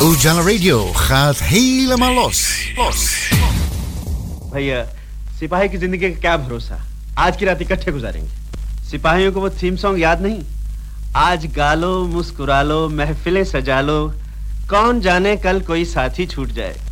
Ujala Radio gaat helemaal los. भैया सिपाही की जिंदगी का क्या भरोसा, आज की रात इकट्ठे गुजारेंगे। सिपाहियों को वो थीम सॉन्ग याद नहीं? आज गा लो, मुस्कुरा लो, महफिलें सजा लो, कौन जाने कल कोई साथी छूट जाए।